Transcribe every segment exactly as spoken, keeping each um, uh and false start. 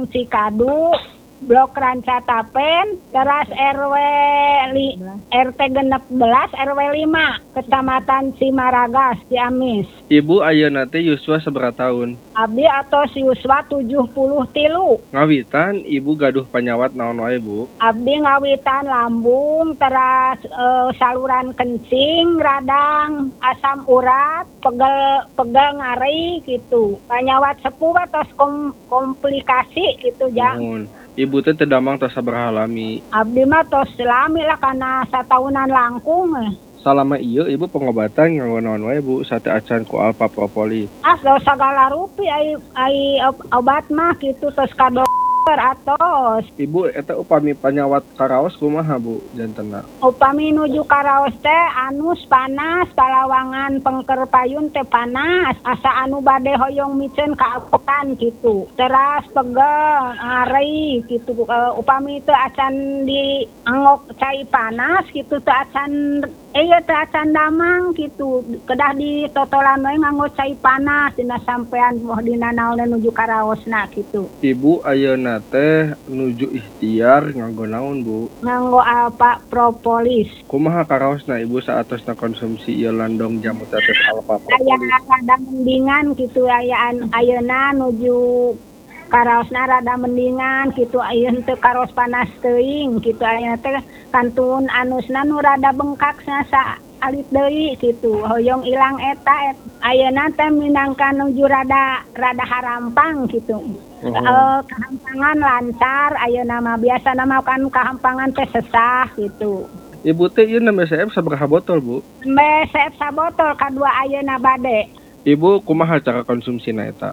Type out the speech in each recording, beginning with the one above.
Kampung Cikadu, Blok Rancatapen, teras R W li, R T enam belas R W lima, Kecamatan Cimaragas, Ciamis. Ibu ayeuna teh yuswa sabaraha tahun? Abdi atos yuswa tujuh puluh tilu. Ngawitan ibu gaduh panyawat naon wae, Bu? Abdi ngawitan lambung, teras e, saluran kencing, radang, asam urat, pegel pegel ngari gitu. Panyawat sepuh atos kom, komplikasi gitu ya. Mohon. Ibu teh teu damang tos sabaraha lami? Abdi mah tos lami lah kana satahunan langkung. Salama ieu ibu pengobatan nganggo naon wae, Bu? Sate acan ku Alpha Propolis. Ah, segala rupi ai ai obat mah gitu tos ka dokter atos. Ibu eta upami panyawat karaos kumaha, Bu, jantenna? Upami nuju karaos teh anus panas, palawangan pengker payun teh panas, asa anu bade hoyong micen kaapokan gitu. Teras pegel, ngari gitu. Uh, upami teh acan di angok cai panas gitu teh acan eh ya teh acan damang gitu. Kedah di totolan we nganggo cai panas dina sampean moh dina naon nuju karaosna gitu. Ibu ayeuna teh nuju ikhtiar nganggo naon, Bu? Nganggo Alpha Propolis. Kumaha karaosna Ibu saatosna konsumsi ieu landong jamu tetes Alpha Propolis? Aya rada mendingan gitu ayaan ayeuna nuju karaosna rada mendingan gitu ayeuna teu karos panas teuing gitu ayeuna teh kantun anusna nu rada bengkak sa alit deui gitu hoyong ilang eta et. Ayeuna teh minangka nuju rada rada harampang gitu. Oh. Uh, kehampangan lancar ayeuna mah biasa nama kan kehampangan teh sesah gitu. Ibu teh ieu nembe C F sabaraha botol, Bu? Nembe C F sabotol kadua ayeuna bade. Ibu kumaha cara konsumsina eta?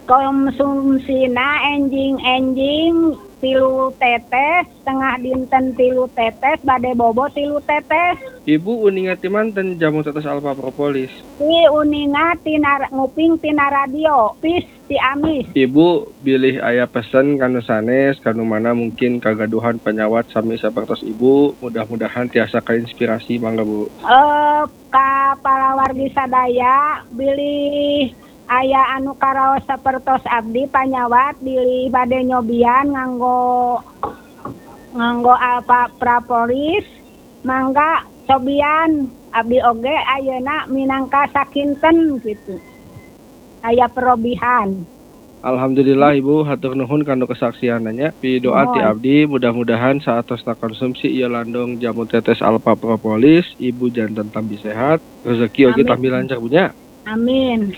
Konsumsina enjing-enjing tilu tetes, setengah dinten tilu tetes, bade bobo tilu tetes. Ibu uninga ti manten jamu tetes Alpha Propolis? Ti uninga tina nguping tina radio, pis ti Amis. Ibu bilih aya pesen kanu sanes, kanu mana mungkin kagaduhan penyawat sami sapertos Ibu, mudah-mudahan tiasa kainspirasi mangga, Bu. Eh ka palawargi sadaya bilih aya anu karaos sapertos abdi panyawat bilih bade nyobian nganggo nganggo Alpha Propolis mangga cobian abdi oge ayeuna minangka sakinten gitu aya perobihan. Alhamdulillah Ibu, hatur nuhun kanu kesaksiananya. Pi doa ti abdi mudah-mudahan saatosna konsumsi ieu landong jamu tetes Alpha Propolis Ibu janten tambi sehat, rezeki oge tambi lancar punya. Amin.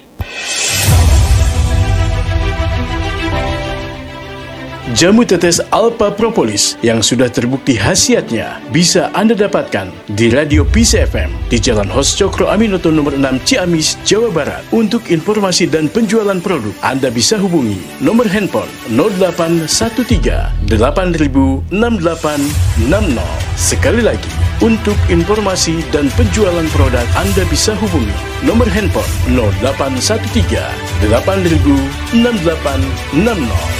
Jamu tetes Alpha Propolis yang sudah terbukti khasiatnya bisa Anda dapatkan di Radio P C F M di Jalan Hos Cokro Aminoto nomor enam Ciamis, Jawa Barat. Untuk informasi dan penjualan produk, Anda bisa hubungi nomor handphone nol delapan satu tiga delapan nol enam delapan enam nol. Sekali lagi, untuk informasi dan penjualan produk, Anda bisa hubungi nomor handphone nol delapan satu tiga delapan nol enam delapan enam nol.